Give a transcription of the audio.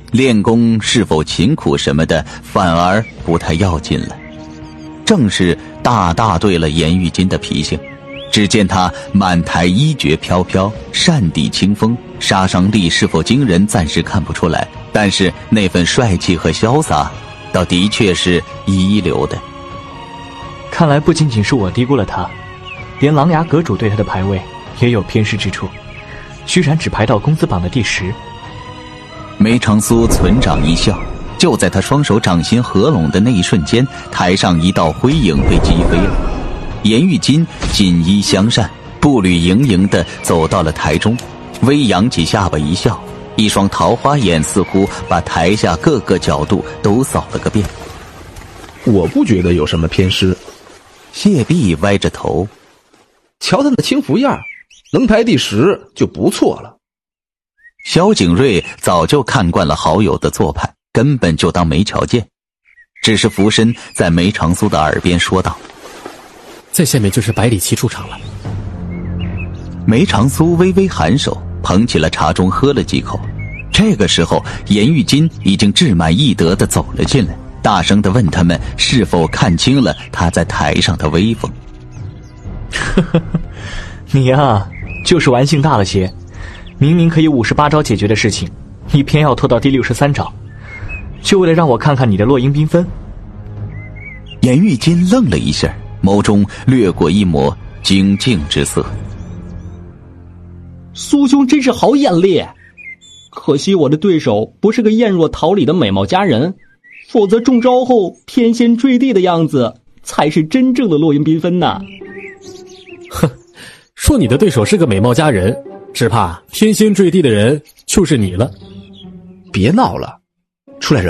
练功是否勤苦什么的反而不太要紧了。正是大对了严玉金的脾性。只见他满台衣绝飘飘，扇底清风，杀伤力是否惊人暂时看不出来，但是那份帅气和潇洒倒的确是一流的。 看来不仅仅是我低估了他，连琅琊阁主对他的排位也有偏失之处，居然只排到公子榜的第10。 梅长苏存掌一笑，就在他双手掌心合拢的那一瞬间，台上一道灰影被击飞了。严玉金锦衣相扇，步履盈盈地走到了台中，微扬起下巴一笑，一双桃花眼似乎把台下各个角度都扫了个遍。 我不觉得有什么偏失。 谢弼歪着头， 瞧他那轻浮样，能排第10就不错了。 萧景睿早就看惯了好友的做派，根本就当没瞧见，只是俯身在梅长苏的耳边说道： 在下面就是百里奇出场了。 梅长苏微微颔首，捧起了茶盅喝了几口。这个时候严玉金已经志满意得地走了进来，大声地问他们是否看清了他在台上的威风。 你啊，就是玩性大了些，明明可以58招解决的事情，你偏要拖到第63招，就为了让我看看你的落英缤纷。 严玉金愣了一下，眸中掠过一抹精进之色。 苏兄真是好眼力，可惜我的对手不是个艳若桃李的美貌佳人，否则中招后天仙坠地的样子才是真正的落英缤纷呐。 哼，说你的对手是个美貌佳人，只怕天仙坠地的人就是你了。 别闹了，出来人